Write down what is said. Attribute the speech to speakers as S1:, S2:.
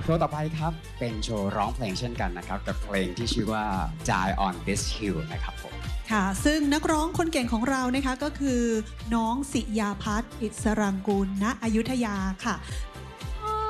S1: โชว์ต่อไปครับเป็นโชว์ร้องเพลงเช่นกันนะครับกับเพลงที่ชื่อว่า Die on This Hill นะครับผม
S2: ค่ะซึ่งนักร้องคนเก่งของเรานะคะก็คือน้องสิยาพัฒน์อิสรังกูลณอยุธยาค่ะ